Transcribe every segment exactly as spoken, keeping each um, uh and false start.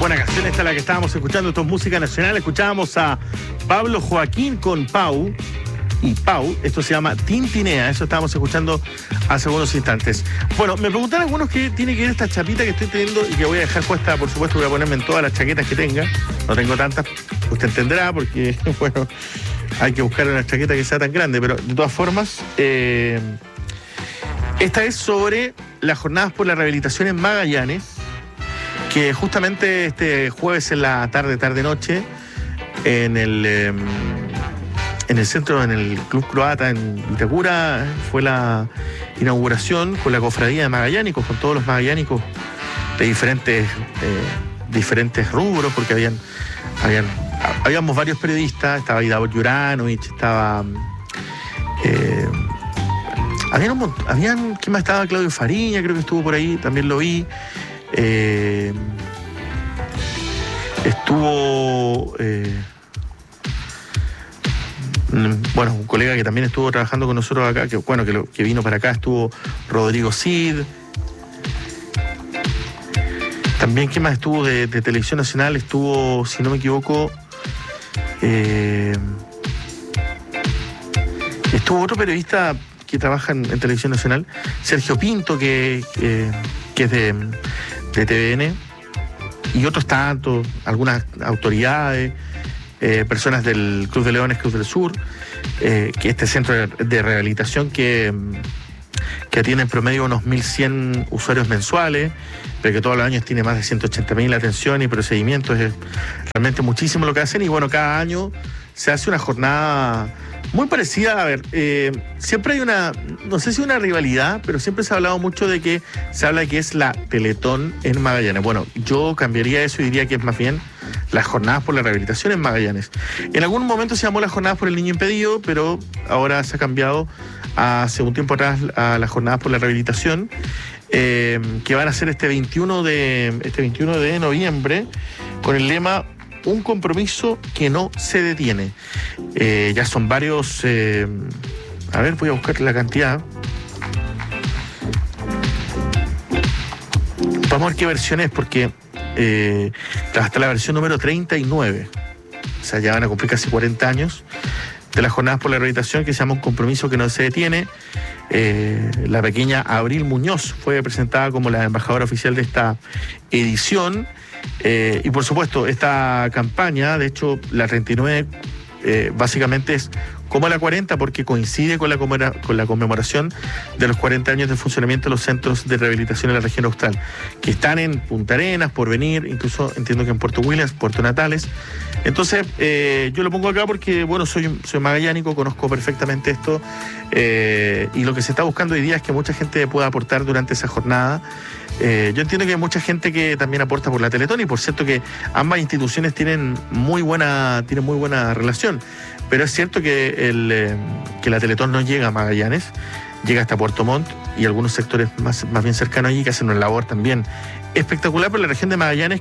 Buena canción esta la que estábamos escuchando, esto es música nacional. Escuchábamos a Pablo Joaquín con Pau y Pau, esto se llama Tintinea, eso estábamos escuchando hace unos instantes. Bueno, me preguntan algunos qué tiene que ver esta chapita que estoy teniendo y que voy a dejar puesta, por supuesto voy a ponerme en todas las chaquetas que tenga, no tengo tantas, usted entenderá, porque bueno, hay que buscar una chaqueta que sea tan grande, pero de todas formas, eh, esta es sobre las jornadas por la rehabilitación en Magallanes, que justamente este jueves en la tarde, tarde-noche, en el, eh, en el centro, en el Club Croata, en Vitacura, fue la inauguración con la cofradía de magallánicos, con todos los magallánicos de diferentes, eh, diferentes rubros, porque habían, habían, habíamos varios periodistas, estaba Ida Juranovic, estaba... Eh, habían, un montón, habían, ¿quién más estaba? Claudio Fariña, creo que estuvo por ahí, también lo vi. Eh, estuvo eh, bueno, un colega que también estuvo trabajando con nosotros acá, que bueno, que, lo, que vino para acá, estuvo Rodrigo Cid. También, ¿qué más estuvo de, de Televisión Nacional? Estuvo, si no me equivoco, eh, estuvo otro periodista que trabaja en, en Televisión Nacional, Sergio Pinto, que, eh, que es de de T V N, y otros tantos, algunas autoridades, eh, personas del Club de Leones, Club del Sur, eh, que este centro de, de rehabilitación que, que atiende en promedio unos mil cien usuarios mensuales, pero que todos los años tiene más de ciento ochenta mil atenciones y procedimientos, es realmente muchísimo lo que hacen, y bueno, cada año se hace una jornada muy parecida. A ver, eh, siempre hay una, no sé si una rivalidad, pero siempre se ha hablado mucho de que se habla de que es la Teletón en Magallanes. Bueno, yo cambiaría eso y diría que es más bien las jornadas por la rehabilitación en Magallanes. En algún momento se llamó las jornadas por el niño impedido, pero ahora se ha cambiado hace un tiempo atrás a las jornadas por la rehabilitación, eh, que van a ser este veintiuno de, este veintiuno de noviembre, con el lema Un compromiso que no se detiene. Eh, ya son varios... Eh, a ver, voy a buscar la cantidad. Vamos a ver qué versión es, porque eh, hasta la versión número treinta y nueve. O sea, ya van a cumplir casi cuarenta años de las jornadas por la rehabilitación, que se llama Un compromiso que no se detiene. Eh, la pequeña Abril Muñoz fue presentada como la embajadora oficial de esta edición. Eh, y por supuesto, esta campaña, de hecho, la treinta y nueve, eh, básicamente es como la cuarenta, porque coincide con la, conmemora, con la conmemoración de los cuarenta años de funcionamiento de los centros de rehabilitación en la región austral, que están en Punta Arenas, Porvenir, incluso entiendo que en Puerto Williams, Puerto Natales. Entonces, eh, yo lo pongo acá porque, bueno, soy, soy magallánico, conozco perfectamente esto, eh, y lo que se está buscando hoy día es que mucha gente pueda aportar durante esa jornada. Eh, yo entiendo que hay mucha gente que también aporta por la Teletón, y por cierto que ambas instituciones tienen muy buena, tienen muy buena relación, pero es cierto que, el, eh, que la Teletón no llega a Magallanes, llega hasta Puerto Montt y algunos sectores más, más bien cercanos allí, que hacen una labor también espectacular, pero la región de Magallanes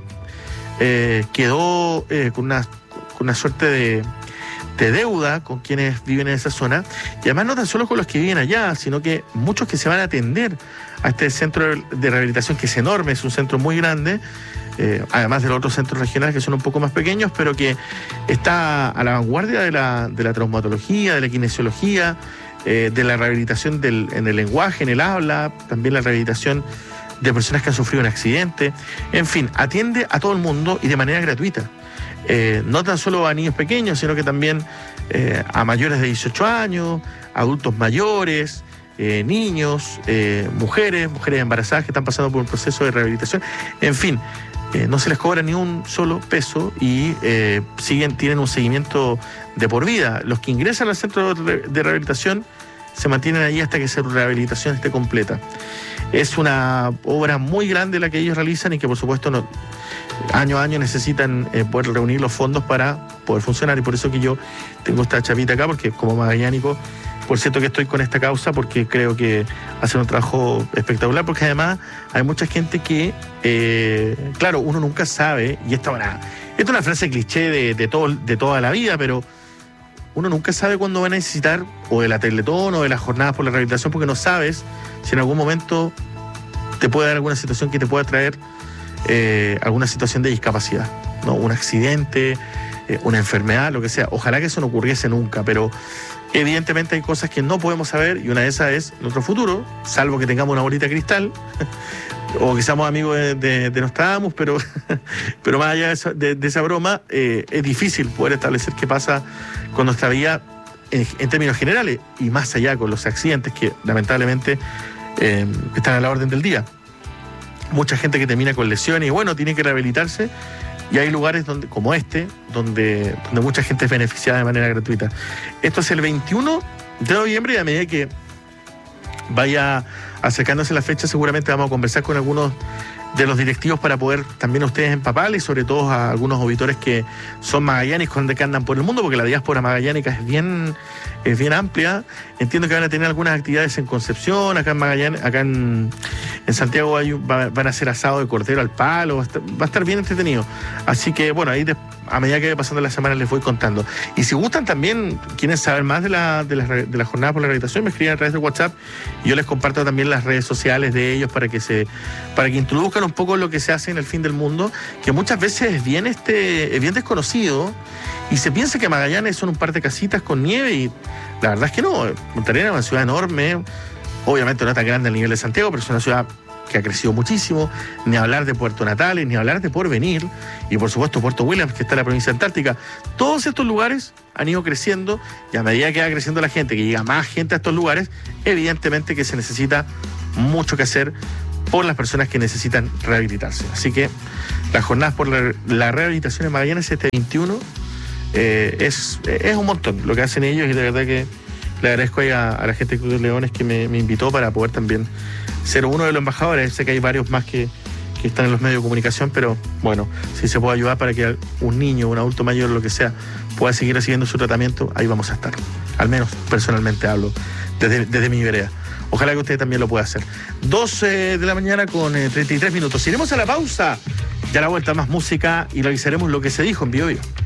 eh, quedó eh, con, una, con una suerte de, de deuda con quienes viven en esa zona, y además no tan solo con los que viven allá, sino que muchos que se van a atender a este centro de rehabilitación, que es enorme, es un centro muy grande, eh, además de los otros centros regionales que son un poco más pequeños, pero que está a la vanguardia de la, de la traumatología, de la kinesiología, eh, de la rehabilitación del, en el lenguaje, en el habla, también la rehabilitación de personas que han sufrido un accidente. En fin, atiende a todo el mundo y de manera gratuita. Eh, no tan solo a niños pequeños, sino que también eh, a mayores de dieciocho años, adultos mayores, eh, niños, eh, mujeres, mujeres embarazadas que están pasando por un proceso de rehabilitación. En fin, eh, no se les cobra ni un solo peso y eh, siguen, tienen un seguimiento de por vida. Los que ingresan al centro de rehabilitación se mantienen ahí hasta que su rehabilitación esté completa. Es una obra muy grande la que ellos realizan y que por supuesto no, año a año necesitan eh, poder reunir los fondos para poder funcionar, y por eso que yo tengo esta chapita acá, porque como magallánico, por cierto que estoy con esta causa, porque creo que hacen un trabajo espectacular, porque además hay mucha gente que, eh, claro, uno nunca sabe, y esta, bueno, esta es una frase cliché de, de, todo, de toda la vida, pero uno nunca sabe cuándo va a necesitar o de la Teletón o de las jornadas por la rehabilitación, porque no sabes si en algún momento te puede dar alguna situación que te pueda traer eh, alguna situación de discapacidad, ¿no? Un accidente, eh, una enfermedad, lo que sea. Ojalá que eso no ocurriese nunca, pero evidentemente hay cosas que no podemos saber y una de esas es nuestro futuro, salvo que tengamos una bolita de cristal o que seamos amigos de, de, de Nostradamus, pero, pero más allá de esa, de, de esa broma, eh, es difícil poder establecer qué pasa con nuestra vida en, en términos generales y más allá con los accidentes que lamentablemente eh, están a la orden del día. Mucha gente que termina con lesiones y bueno, tiene que rehabilitarse. Y hay lugares donde, como este, donde, donde mucha gente es beneficiada de manera gratuita. Esto es el veintiuno de noviembre y a medida que vaya acercándose la fecha, seguramente vamos a conversar con algunos de los directivos para poder también a ustedes empaparles y sobre todo a algunos auditores que son magallánicos que andan por el mundo, porque la diáspora magallánica es bien, es bien amplia. Entiendo que van a tener algunas actividades en Concepción, acá en Magallanes, acá en, en Santiago hay, va, van a hacer asado de cordero al palo, va a, estar, va a estar bien entretenido. Así que bueno, ahí de, a medida que vaya pasando la semana les voy contando. Y si gustan también, quieren saber más de la, de la, de la jornada por la rehabilitación, me escriben a través de WhatsApp y yo les comparto también las redes sociales de ellos para que se, para que introduzcan un poco lo que se hace en el fin del mundo, que muchas veces es bien, este, es bien desconocido y se piensa que Magallanes son un par de casitas con nieve y la verdad es que no. Punta Arenas es una ciudad enorme, obviamente no tan grande al nivel de Santiago, pero es una ciudad que ha crecido muchísimo, ni hablar de Puerto Natales, ni hablar de Porvenir, y por supuesto Puerto Williams, que está en la provincia antártica. Todos estos lugares han ido creciendo, y a medida que va creciendo la gente, que llega más gente a estos lugares, evidentemente que se necesita mucho que hacer por las personas que necesitan rehabilitarse. Así que las jornadas por la, la rehabilitación en Magallanes este veintiuno eh, es, es un montón lo que hacen ellos, y de verdad que le agradezco ahí a, a la gente de Cruz de Leones que me, me invitó para poder también ser uno de los embajadores. Sé que hay varios más que, que están en los medios de comunicación, pero bueno, si se puede ayudar para que un niño, un adulto mayor, lo que sea, pueda seguir recibiendo su tratamiento, ahí vamos a estar. Al menos personalmente hablo desde, desde mi vereda. Ojalá que usted también lo pueda hacer. doce de la mañana con eh, treinta y tres minutos. Iremos a la pausa. Ya a la vuelta más música y revisaremos lo que se dijo en Bio Bio.